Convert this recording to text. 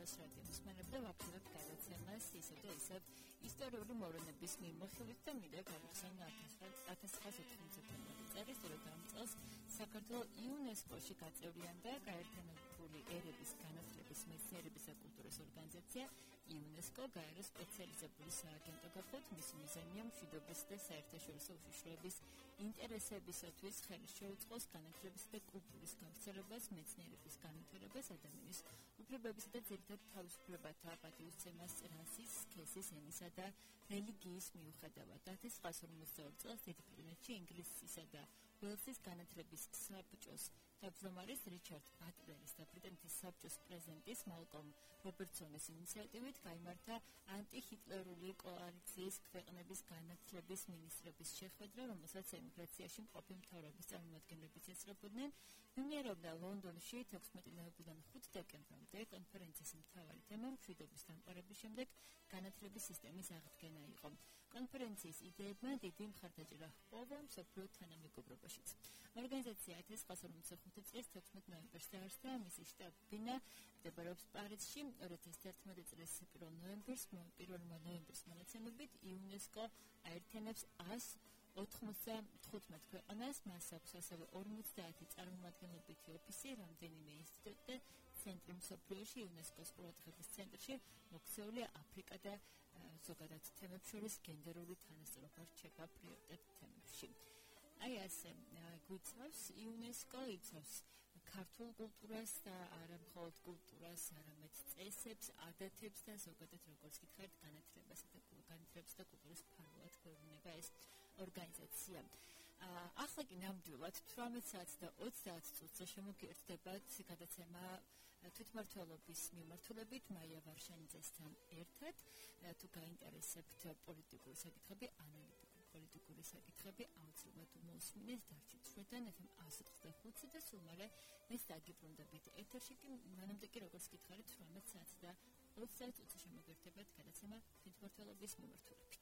Chaos Radio-ს მენებდა ვაფშეებთ გადაცემას ისევ და ისევ ისტორიული მოვლენების მიმოხილვით და მინდა გავიხსენო 1990 წლის როდესაც ამ წელს საქართველოს იუნესკოში გაწევრიანდა გაერთიანებული ერების განათლების მეცნიერების და კულტურის ორგანიზაცია იუნესკო გაეროს სპეციალიზებული სააგენტო გახდათ მისი მიზანია მშვიდობის და საერთაშორისო უშიშროების ინტერესებისათვის ხელი შეუწყოს განათლების და კულტურის გავრცელებას, მეცნიერების განვითარებას, ადამიანის უფლებებისა და ძირითად თავისუფლებათა პატივისცემას რასის, სქესის, ენისა და რელიგიის მიუხედავად. 1942 წელს დიდ ბრიტანეთში ინგლისისა და ველსის განათლების საბჭოს თავმჯდომარის რიჩარდ ბატლერის და ბრიტანეთის საბჭოს პრეზიდენტის მალკოლმ რობერტსონის ინიციატივით გაიმართა ანტიჰიტლერული კოალიციის ქვეყნების განათლების მინისტრების შეხვედრა, რომელსაც ემიგრაციაში მყოფი მთავრობის წარმომადგენლები ესწრებოდნენ. მიმდინარეობდა ლონდონში 16 ნოემბრიდან 5 დეკემბრამდე. კონფერენციის მთავარი თემა მშვიდობის დამყარების შემდეგ განათლების სისტემის აღდგენა იყო. კონფერენციის იდეებმა დიდი მხარდაჭერა ჰპოვა მსოფლიო თანამეგობრობაშიც. ორგანიზაცია 1945 წლის 16 ნოემბერს დაარსდა, მისი შტაბ-ბინა მდებარეობს პარიზში. 2011 წლის 1 ნოემბრის მონაცემებით იუნესკო აერთიანებს 195 ქვეყანას, მას აქვს ასევე 50 წარმომადგენლობითი ოფისი, რამდენიმე ინსტიტუტი და ცენტრი მსოფლიოში. იუნესკოს ყურადღების ცენტრში მოქცეულია აფრიკა და ზოგადად თემებს შორის გენდერული თანასწორობა რჩება პრიორიტეტ თემებში. აი ასე გვიცავს იუნესკო იცავს ქართულ კულტურას და არა მხოლოდ კულტურას, არამედ წესებს, ადათებს და ზოგადად როგორც გითხარით განათლებას და კულტურის ფარულად გვევლინება ეს ორგანიზაცია. ახლა კი ნამდვილად 18 საათს და 30 წუთზე შემოგიერთდებათ გადაცემა თვითმმართველობის მიმართულებით მაია ვარშანიძესთან ერთად. თუ გაინტერესებთ პოლიტიკური საკითხები, პოლიტიკური საკითხები აუცილებლად მოусმინეთ დარჩით ჩვენთან FM 105 და სულ მალე მეც დაგიბრუნდებით ეთერში კი მანამდე კი როგორც გითხარით 18 საათს და 30 წუთზე შემოგიერთდებათ გადაცემა თვითმმართველობის მიმართულებით.